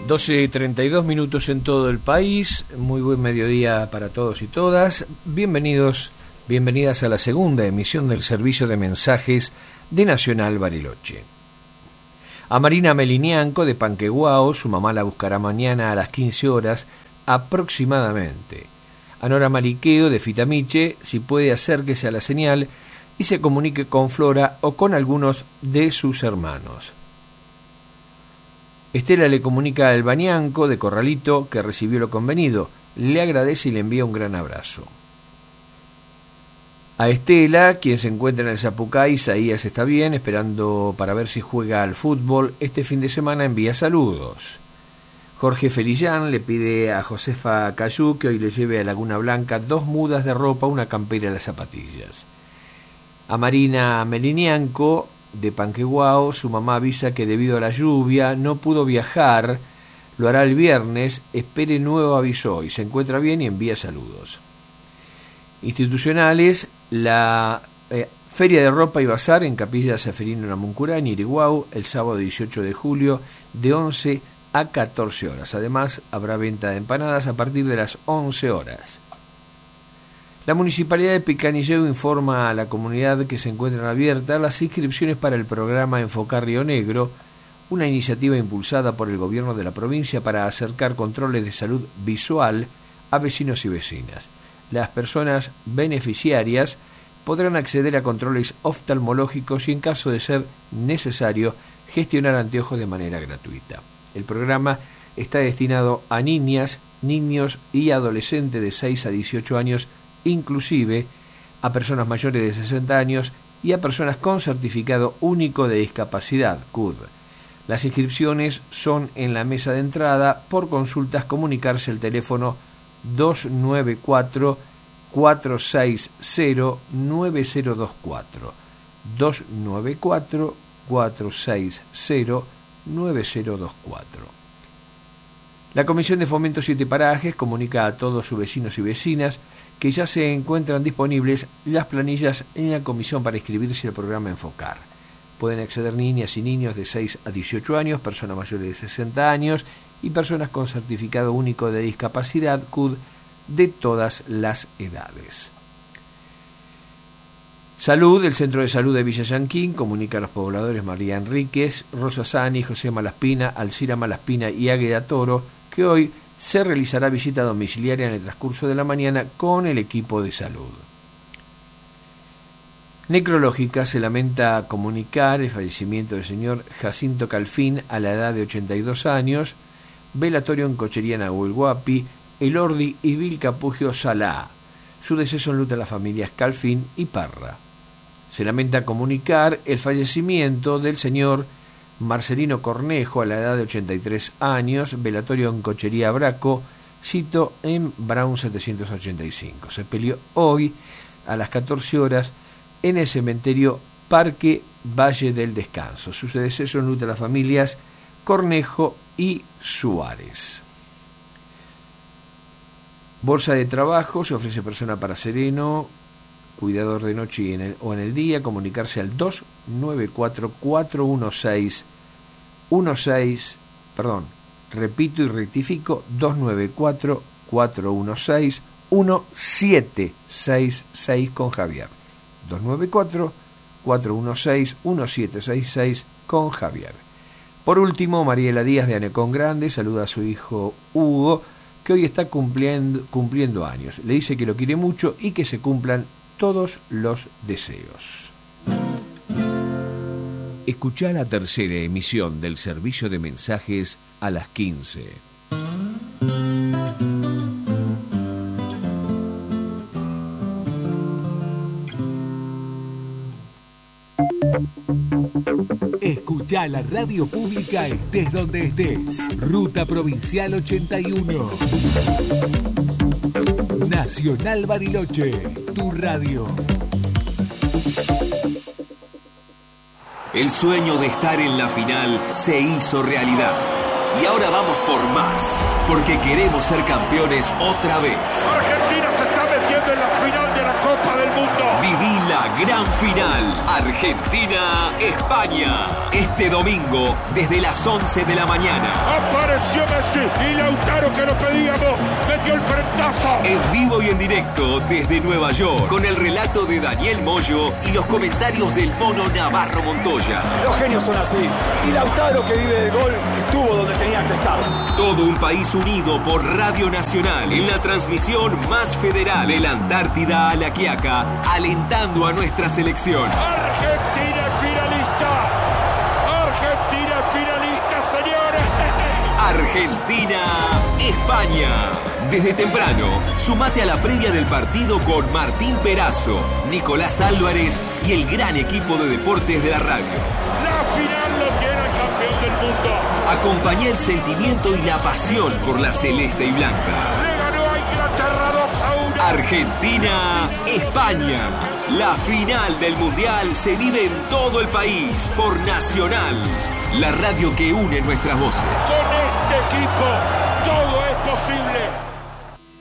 12:32 en todo el país. Muy buen mediodía para todos y todas. Bienvenidas a la segunda emisión del servicio de mensajes de Nacional Bariloche. A Marina Melinianco de Panqueguao, su mamá la buscará mañana a las 15 horas aproximadamente. A Nora Mariqueo de Fitamiche, si puede, acérquese a la señal y se comunique con Flora o con algunos de sus hermanos. Estela le comunica al Bañanco de Corralito que recibió lo convenido, le agradece y le envía un gran abrazo. A Estela, quien se encuentra en el Zapucay, Isaías está bien, esperando para ver si juega al fútbol este fin de semana, envía saludos. Jorge Felillán le pide a Josefa Cayú que hoy le lleve a Laguna Blanca 2 mudas de ropa, una campera y las zapatillas. A Marina Melinianco de Panqueguao, su mamá avisa que debido a la lluvia no pudo viajar, lo hará el viernes, espere nuevo aviso y se encuentra bien y envía saludos. Institucionales, la Feria de Ropa y Bazar en Capilla Zaferino Namuncurá, en Iriguau, el sábado 18 de julio, de 11 a 14 horas. Además, habrá venta de empanadas a partir de las 11 horas. La Municipalidad de Picanilleu informa a la comunidad que se encuentran abiertas las inscripciones para el programa Enfocar Río Negro, una iniciativa impulsada por el gobierno de la provincia para acercar controles de salud visual a vecinos y vecinas. Las personas beneficiarias podrán acceder a controles oftalmológicos y, en caso de ser necesario, gestionar anteojos de manera gratuita. El programa está destinado a niñas, niños y adolescentes de 6 a 18 años, inclusive a personas mayores de 60 años y a personas con certificado único de discapacidad, CUD. Las inscripciones son en la mesa de entrada. Por consultas, comunicarse al teléfono 294-460-9024. 294-460-9024. La Comisión de Fomento Siete Parajes comunica a todos sus vecinos y vecinas que ya se encuentran disponibles las planillas en la comisión para inscribirse al programa Enfocar. Pueden acceder niñas y niños de 6 a 18 años, personas mayores de 60 años y personas con certificado único de discapacidad, CUD, de todas las edades. Salud, el Centro de Salud de Villa Yanquín comunica a los pobladores María Enríquez, Rosa Sani, José Malaspina, Alcira Malaspina y Águeda Toro que hoy se realizará visita domiciliaria en el transcurso de la mañana con el equipo de salud. Necrológica se lamenta comunicar el fallecimiento del señor Jacinto Calfín a la edad de 82 años, velatorio en Cochería Nahuel Guapi, Elordi y Vilcapugio Salá. Su deceso enluta a las familias Calfín y Parra. Se lamenta comunicar el fallecimiento del señor Marcelino Cornejo a la edad de 83 años, velatorio en Cochería Braco, sito en Brown 785. Se peleó hoy a las 14 horas en el cementerio Parque Valle del Descanso. Su deceso enluta a las familias Cornejo y Suárez. Bolsa de trabajo, se ofrece persona para sereno, cuidador de noche en el día, comunicarse al 294-416-1766 con Javier. 294-416-1766 con Javier. Por último, Mariela Díaz de Anecón Grande saluda a su hijo Hugo, que hoy está cumpliendo años. Le dice que lo quiere mucho y que se cumplan todos los deseos. Escuchá la tercera emisión del servicio de mensajes a las 15. Escuchá la radio pública estés donde estés. Ruta Provincial 81. Nacional Bariloche, tu radio. El sueño de estar en la final se hizo realidad. Y ahora vamos por más, porque queremos ser campeones otra vez. Argentina se está metiendo en la final de la Copa del Mundo. Viví la La gran final, Argentina-España. Este domingo, desde las 11 de la mañana. Apareció Messi y Lautaro, que lo pedíamos, metió el frentazo. En vivo y en directo desde Nueva York, con el relato de Daniel Moyo y los comentarios del Mono Navarro Montoya. Los genios son así. Y Lautaro, que vive del gol, estuvo donde tenía que estar. Todo un país unido por Radio Nacional en la transmisión más federal de la Antártida a La Quiaca, alentando a nuestra selección. Argentina finalista. Argentina finalista, señores. Argentina-España. Desde temprano, sumate a la previa del partido con Martín Perazo, Nicolás Álvarez y el gran equipo de deportes de la radio. La final lo tiene el campeón del mundo. Acompañá el sentimiento y la pasión por la celeste y blanca. Le ganó a Inglaterra 2-1. Argentina-España. La final del Mundial se vive en todo el país por Nacional, la radio que une nuestras voces. Con este equipo